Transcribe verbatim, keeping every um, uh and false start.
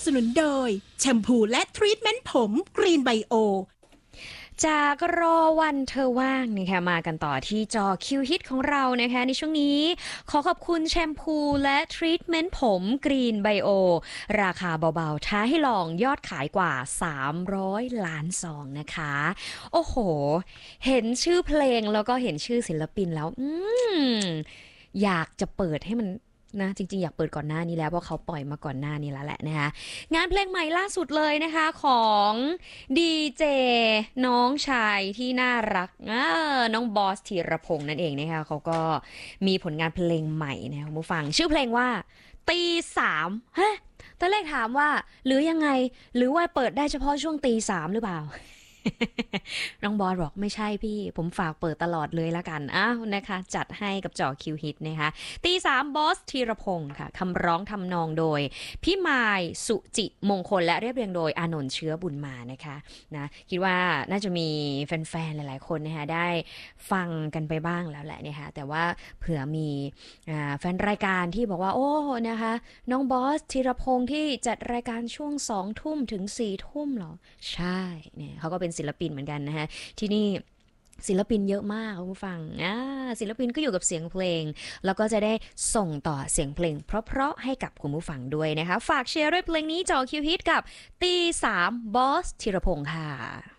นุนโดยแชมพูและทรีทเมนต์ผมกรีนไบโอจากรอวันเธอว่างนะคะมากันต่อที่จอคิวฮิตของเรานะคะในช่วงนี้ขอขอบคุณแชมพูและทรีทเมนต์ผมกรีนไบโอราคาเบาๆท้าให้ลองยอดขายกว่าสามร้อยล้านซองนะคะโอ้โหเห็นชื่อเพลงแล้วก็เห็นชื่อศิลปินแล้วอืมอยากจะเปิดให้มันนะจริงๆอยากเปิดก่อนหน้านี้แล้วเพราะเขาปล่อยมาก่อนหน้านี้แล้วแหละนะคะงานเพลงใหม่ล่าสุดเลยนะคะของดีเจน้องชายที่น่ารักน้องบอสธีรพงษ์นั่นเองนะคะเขาก็มีผลงานเพลงใหม่นะคะคุณผู้ฟังชื่อเพลงว่าตีสามฮะตอนแรกถามว่าหรือยังไงหรือว่าเปิดได้เฉพาะช่วงตีสามหรือเปล่า น้องบอสบอกไม่ใช่พี่ผมฝากเปิดตลอดเลยละกันอ้าวนะคะจัดให้กับจอคิวฮิตนะคะตีสามบอสธีรพงศ์ค่ะคำร้องทำนองโดยพี่มายสุจิมงคลและเรียบเรียงโดยอานนท์เชื้อบุญมานะคะนะคิดว่าน่าจะมีแฟนๆหลายๆคนนะคะได้ฟังกันไปบ้างแล้วแหละนะคะแต่ว่าเผื่อมีแฟนรายการที่บอกว่าโอ้นะคะน้องบอสธีรพงศ์ที่จัดรายการช่วงสองทุ่มถึงสี่ทุ่มเหรอใช่เนี่ยเขาก็เป็นศิลปินเหมือนกันนะคะที่นี่ศิลปินเยอะมากคุณผู้ฟังอ่าศิลปินก็อยู่กับเสียงเพลงแล้วก็จะได้ส่งต่อเสียงเพลงเพราะๆให้กับคุณผู้ฟังด้วยนะคะฝากเชียร์ด้วยเพลงนี้จอคิวฮิตกับตีสามบอสธีรพงษ์ค่ะ